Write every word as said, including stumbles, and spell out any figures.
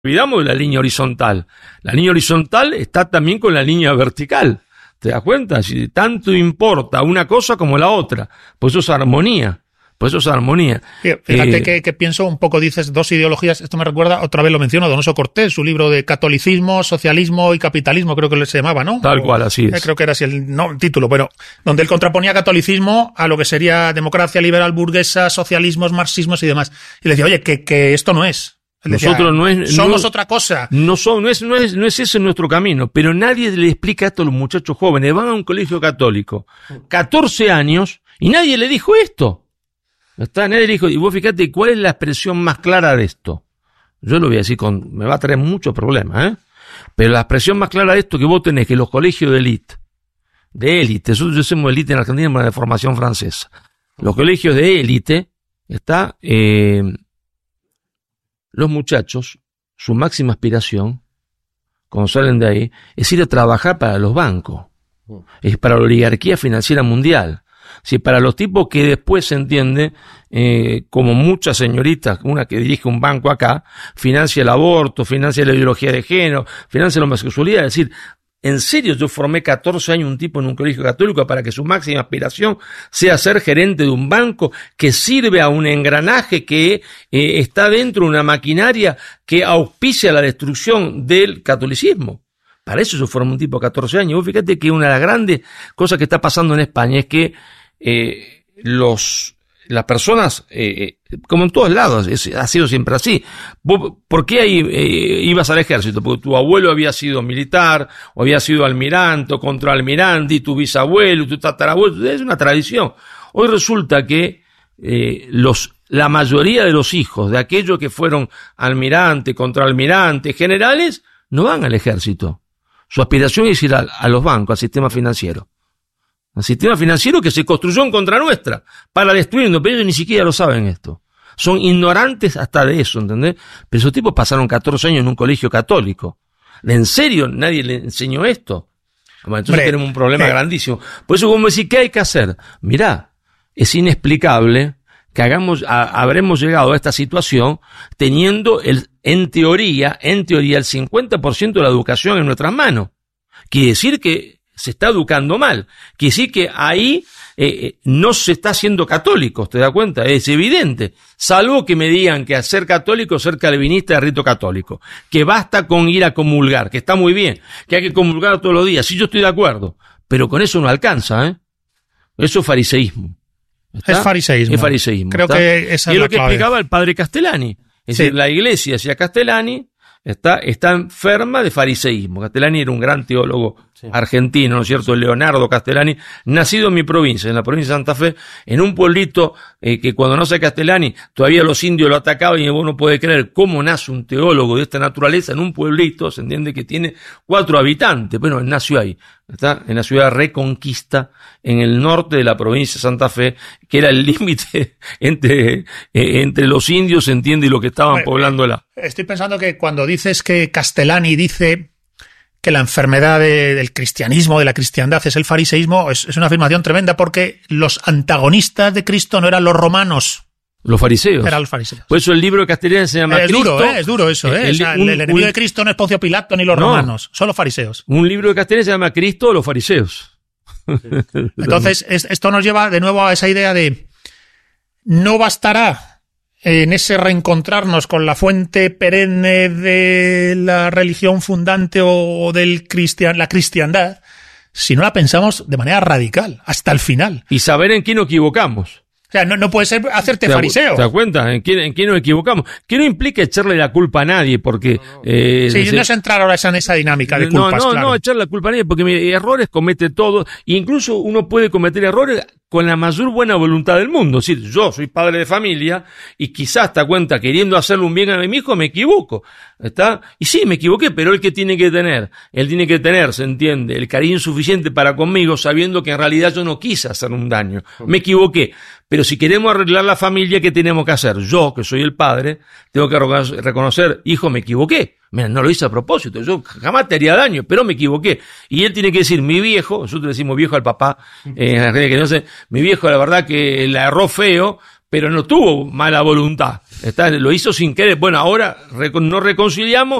olvidamos de la línea horizontal. La línea horizontal está también con la línea vertical. ¿Te das cuenta? Si tanto importa una cosa como la otra. Pues eso es armonía. Pues eso es armonía. Fíjate eh, que, que pienso un poco, dices dos ideologías. Esto me recuerda, otra vez lo menciono, Donoso Cortés, su libro de Catolicismo, Socialismo y Capitalismo, creo que se llamaba, ¿no? Tal cual, así es. Eh, creo que era así el, no, el título, pero donde él contraponía catolicismo a lo que sería democracia liberal burguesa, socialismos, marxismos y demás. Y le decía, oye, que, que esto no es. Él Nosotros decía, no es, somos no, otra cosa. No, son, no, es, no, es, no es ese nuestro camino, pero nadie le explica esto a los muchachos jóvenes. Van a un colegio católico, catorce años, y nadie le dijo esto. ¿Está? Nadie le dijo, y vos fíjate, ¿cuál es la expresión más clara de esto? Yo lo voy a decir con, me va a traer muchos problemas, ¿eh? Pero la expresión más clara de esto que vos tenés que los colegios de élite, de élite, nosotros decimos élite en Argentina, pero de formación francesa. Los colegios de élite, está, eh, los muchachos, su máxima aspiración, cuando salen de ahí, es ir a trabajar para los bancos, es para la oligarquía financiera mundial. Si para los tipos que después se entiende, eh, como muchas señoritas, una que dirige un banco acá, financia el aborto, financia la ideología de género, financia la homosexualidad, es decir, en serio, yo formé catorce años un tipo en un colegio católico para que su máxima aspiración sea ser gerente de un banco que sirve a un engranaje que eh, está dentro de una maquinaria que auspicia la destrucción del catolicismo. Para eso yo formé un tipo de catorce años. Vos fíjate que una de las grandes cosas que está pasando en España es que eh, los las personas, eh, como en todos lados, es, ha sido siempre así. ¿Vos, ¿Por qué ahí eh, ibas al ejército? Porque tu abuelo había sido militar, o había sido almirante, o contraalmirante, y tu bisabuelo, y tu tatarabuelo. Es una tradición. Hoy resulta que eh, los la mayoría de los hijos de aquellos que fueron almirante, contraalmirante, generales, no van al ejército. Su aspiración es ir a, a los bancos, al sistema financiero. Al sistema financiero que se construyó en contra nuestra, para destruirnos, pero ellos ni siquiera lo saben esto. Son ignorantes hasta de eso, ¿entendés? Pero esos tipos pasaron catorce años en un colegio católico. ¿En serio nadie le enseñó esto? Bueno, entonces Hombre, tenemos un problema eh. grandísimo. Por eso, como decir, ¿qué hay que hacer? Mirá, es inexplicable que hagamos, a, habremos llegado a esta situación teniendo el, en teoría, en teoría, el cincuenta por ciento de la educación en nuestras manos. Quiere decir que se está educando mal. Quiere decir que ahí eh, no se está haciendo católico, ¿te das cuenta? Es evidente. Salvo que me digan que ser católico es ser calvinista de rito católico. Que basta con ir a comulgar, que está muy bien, que hay que comulgar todos los días. Sí, yo estoy de acuerdo. Pero con eso no alcanza, ¿eh? Eso es fariseísmo. ¿Está? Es fariseísmo. Es fariseísmo. Creo ¿está? que esa y es es la lo que clave. explicaba el padre Castellani. Es sí. decir, la iglesia hacia Castellani está, está enferma de fariseísmo. Castellani era un gran teólogo sí. argentino, ¿no es cierto? Leonardo Castellani, nacido en mi provincia, en la provincia de Santa Fe, en un pueblito eh, que cuando nace Castellani, todavía los indios lo atacaban y uno puede creer cómo nace un teólogo de esta naturaleza en un pueblito, se entiende que tiene cuatro habitantes. Bueno, él nació ahí, está en la ciudad de Reconquista, en el norte de la provincia de Santa Fe, que era el límite entre, eh, entre los indios, se entiende, y los que estaban bueno, poblándola. Estoy pensando que cuando dices que Castellani dice que la enfermedad de, del cristianismo, de la cristiandad, es el fariseísmo, es, es una afirmación tremenda, porque los antagonistas de Cristo no eran los romanos. Los fariseos. Eran los fariseos. Por eso el libro de Castellani se llama es Cristo. Duro, ¿eh? Es duro eso, ¿eh? El, o sea, un, el enemigo un, de Cristo no es Poncio Pilato ni los no, romanos, son los fariseos. Un libro de Castellani se llama Cristo o los fariseos. Entonces, es, esto nos lleva de nuevo a esa idea de no bastará en ese reencontrarnos con la fuente perenne de la religión fundante o del cristian, la cristiandad, si no la pensamos de manera radical, hasta el final. Y saber en quién nos equivocamos. O sea, no, no puede ser hacerte ¿Te fariseo. ¿Te das cuenta? ¿En quién, ¿En quién nos equivocamos? Que no implica echarle la culpa a nadie, porque... No, no. Eh, sí, se, no es entrar ahora en esa dinámica de culpas, No, no, claro. no, echarle la culpa a nadie, porque mi, errores comete todo, e incluso uno puede cometer errores con la mayor buena voluntad del mundo. Es decir, yo soy padre de familia, y quizás te cuenta, queriendo hacerle un bien a mi hijo, me equivoco. ¿Está? Y sí, me equivoqué, pero él que tiene que tener, él tiene que tener, se entiende, el cariño suficiente para conmigo, sabiendo que en realidad yo no quise hacer un daño. Me equivoqué. Pero si queremos arreglar la familia, ¿qué tenemos que hacer? Yo, que soy el padre, tengo que reconocer, hijo, me equivoqué. Mira, no lo hice a propósito, yo jamás te haría daño, pero me equivoqué. Y él tiene que decir, mi viejo, nosotros le decimos viejo al papá, eh, en la que no sé, mi viejo la verdad que la erró feo, pero no tuvo mala voluntad. Está, lo hizo sin querer. Bueno, ahora reco- nos reconciliamos